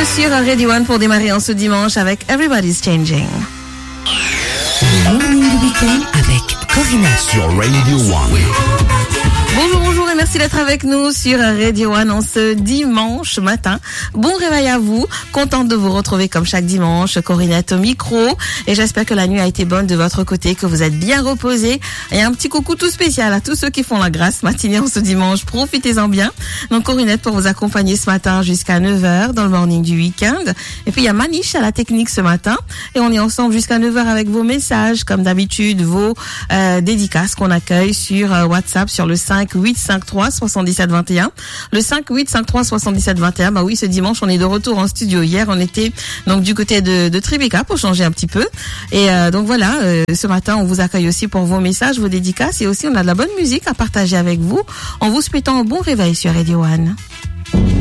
sur Radio One pour démarrer en ce dimanche avec Everybody's Changing. Le morning du week-end avec Corinna sur Radio One. Bonjour et merci d'être avec nous sur Radio One en ce dimanche matin. Bon réveil à vous, contente de vous retrouver comme chaque dimanche, Corinette au micro, et j'espère que la nuit a été bonne de votre côté, que vous êtes bien reposés. Et un petit coucou tout spécial à tous ceux qui font la grasse matinée en ce dimanche, profitez-en bien. Donc Corinette pour vous accompagner ce matin jusqu'à 9h dans le morning du week-end. Et puis il y a Manish à la technique ce matin, et on est ensemble jusqu'à 9h avec vos messages, comme d'habitude, vos dédicaces qu'on accueille sur WhatsApp sur le 5853 77 21. Le 5853 77 21. Bah oui, ce dimanche, on est de retour en studio. Hier, on était donc du côté de Tribeca pour changer un petit peu. Et donc voilà, ce matin, on vous accueille aussi pour vos messages, vos dédicaces, et aussi on a de la bonne musique à partager avec vous en vous souhaitant un bon réveil sur Radio One.